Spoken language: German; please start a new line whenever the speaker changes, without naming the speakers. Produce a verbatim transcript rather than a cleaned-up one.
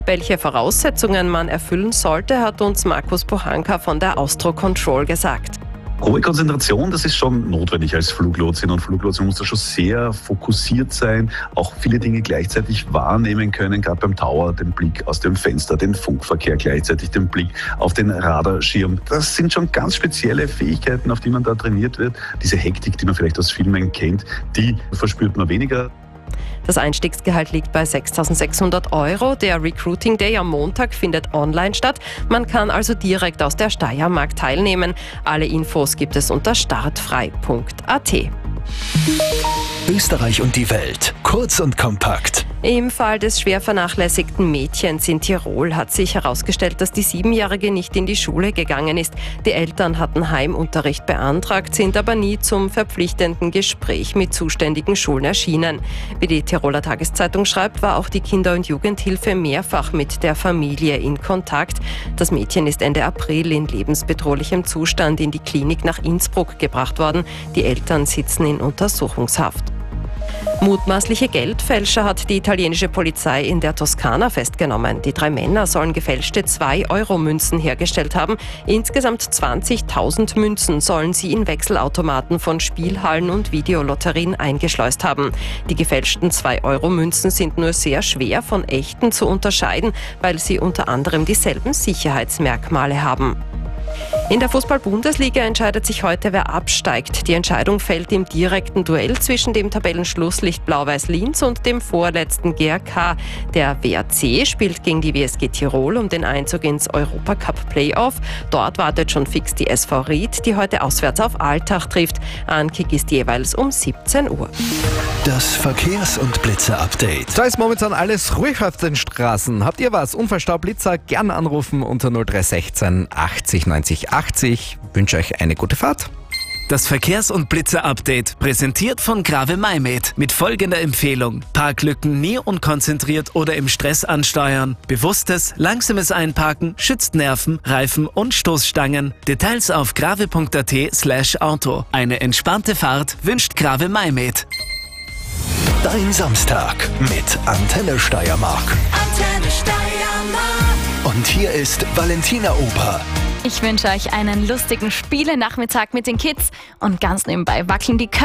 Welche Voraussetzungen man erfüllen sollte, hat uns Markus Pochanka von der Austro Control gesagt.
Hohe Konzentration, das ist schon notwendig als Fluglotsin und Fluglotsin muss da schon sehr fokussiert sein, auch viele Dinge gleichzeitig wahrnehmen können, gerade beim Tower, den Blick aus dem Fenster, den Funkverkehr gleichzeitig, den Blick auf den Radarschirm. Das sind schon ganz spezielle Fähigkeiten, auf die man da trainiert wird. Diese Hektik, die man vielleicht aus Filmen kennt, die verspürt man weniger.
Das Einstiegsgehalt liegt bei sechstausendsechshundert Euro. Der Recruiting Day am Montag findet online statt. Man kann also direkt aus der Steiermark teilnehmen. Alle Infos gibt es unter startfrei punkt a t.
Österreich und die Welt. Kurz und kompakt.
Im Fall des schwer vernachlässigten Mädchens in Tirol hat sich herausgestellt, dass die Siebenjährige nicht in die Schule gegangen ist. Die Eltern hatten Heimunterricht beantragt, sind aber nie zum verpflichtenden Gespräch mit zuständigen Schulen erschienen. Wie die Tiroler Tageszeitung schreibt, war auch die Kinder- und Jugendhilfe mehrfach mit der Familie in Kontakt. Das Mädchen ist Ende April in lebensbedrohlichem Zustand in die Klinik nach Innsbruck gebracht worden. Die Eltern sitzen in Untersuchungshaft. Mutmaßliche Geldfälscher hat die italienische Polizei in der Toskana festgenommen. Die drei Männer sollen gefälschte zwei Euro Münzen hergestellt haben. Insgesamt zwanzigtausend Münzen sollen sie in Wechselautomaten von Spielhallen und Videolotterien eingeschleust haben. Die gefälschten zwei Euro Münzen sind nur sehr schwer von echten zu unterscheiden, weil sie unter anderem dieselben Sicherheitsmerkmale haben. In der Fußball-Bundesliga entscheidet sich heute, wer absteigt. Die Entscheidung fällt im direkten Duell zwischen dem Tabellenschlusslicht Blau-Weiß Linz und dem vorletzten G R K. Der W A C spielt gegen die W S G Tirol um den Einzug ins Europacup-Playoff. Dort wartet schon fix die S V Ried, die heute auswärts auf Altach trifft. Ankick ist jeweils um siebzehn Uhr.
Das Verkehrs- und Blitzer-Update.
Da ist momentan alles ruhig auf den Straßen. Habt ihr was? Unfallstau, Blitzer, gern anrufen unter null drei eins sechs achtzig neunzig achtzig. Wünsche euch eine gute Fahrt.
Das Verkehrs- und Blitzer-Update, präsentiert von Grave Maimed, mit folgender Empfehlung: Parklücken nie unkonzentriert oder im Stress ansteuern. Bewusstes, langsames Einparken schützt Nerven, Reifen und Stoßstangen. Details auf grave punkt a t slash auto. Eine entspannte Fahrt wünscht Grave Maimed.
Dein Samstag mit Antenne Steiermark.
Antenne Steiermark.
Und hier ist Valentina Oper.
Ich wünsche euch einen lustigen Spielenachmittag mit den Kids und ganz nebenbei wackeln die Köpfe.